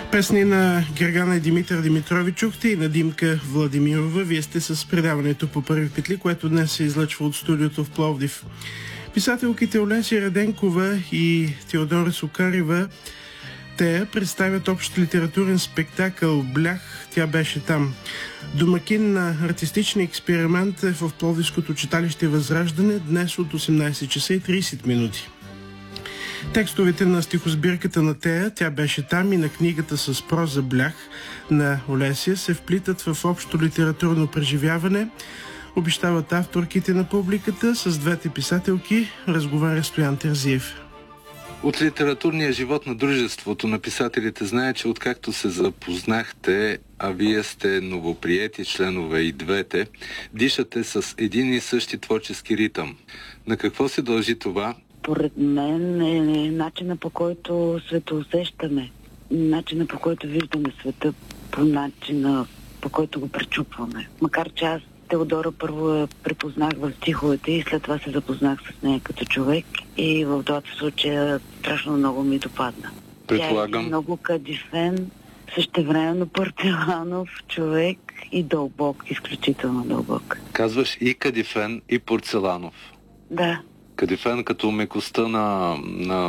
Песни на Гергана и Димитър Димитрови чухте и на Димка Владимирова. Вие сте с предаването по първи петли, което днес се излъчва от студиото в Пловдив. Писателките Олеся Раденкова и Теодора Сукарева те представят общ литературен спектакъл «Блях, тя беше там». Домакин на артистичния експеримент е в Пловдивското читалище Възраждане днес от 18 часа и 30 минути. Текстовете на стихосбирката на Тея «Тя беше там» и на книгата с проза «Блях» на Олеся се вплитат в общо литературно преживяване, обещават авторките на публиката. С двете писателки разговаря Стоян Терзиев. От литературния живот на дружеството на писателите знае, че откакто се запознахте, а вие сте новоприети членове и двете, дишате с един и същи творчески ритъм. На какво се дължи това? Поред мен е начина, по който светоусещаме, начина, по който виждаме света, по начина, по който го пречупваме. Макар че аз Теодора първо я припознах в стиховете и след това се запознах с нея като човек и в двата случая страшно много ми допадна. Предполагам. Тя е много кадифен, същевременно порцеланов човек и дълбок, изключително дълбок. Казваш и кадифен, и порцеланов. Да. Кадифен като мекостта на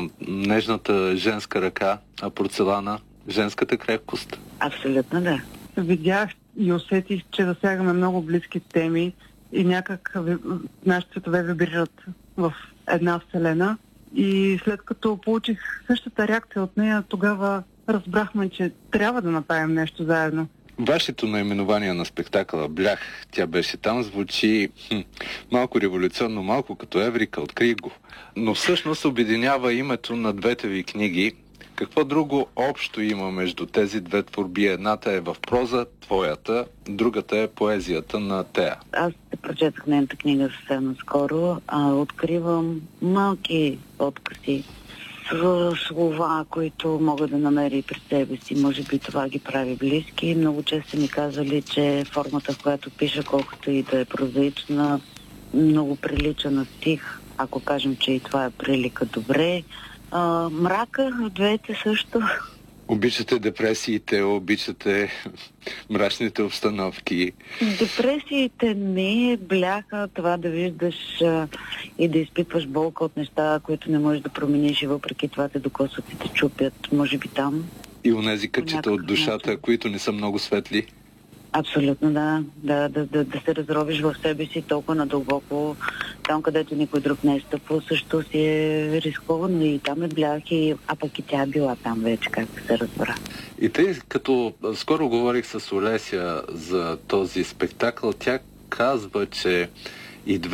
нежната женска ръка, а порцелана женската крепкост. Абсолютно да. Видях и усетих, че засягаме много близки теми и някак нашите цветове вибрират в една вселена. И след като получих същата реакция от нея, тогава разбрахме, че трябва да направим нещо заедно. Вашето наименование на спектакъла «Блях, тя беше там» звучи малко революционно, малко като Еврика, открий го. Но всъщност обединява името на двете ви книги. Какво друго общо има между тези две творби? Едната е в проза, твоята, другата е поезията на Тея. Аз прочетах нейната книга съвсем скоро. Откривам малки откъси, слова, които мога да намеря пред себе си. Може би това ги прави близки. Много често ми казали, че формата, в която пиша, колкото и да е прозаична, много прилича на стих. Ако кажем, че и това е прилика, добре. Мрака, двете също. Обичате депресиите, обичате мрачните обстановки. Депресиите не бляха това да виждаш и да изпитваш болка от неща, които не можеш да промениш и въпреки това те докосват и те чупят. Може би там. И онези кътчета от душата, начин, които не са много светли. Абсолютно да. Да се разровиш в себе си толкова надълбоко, там където никой друг не е стъпвал, също си е рисковано и там е блях, а пък и тя е била там вече, както се разбра. И тъй като скоро говорих с Олеся за този спектакъл, тя казва, че и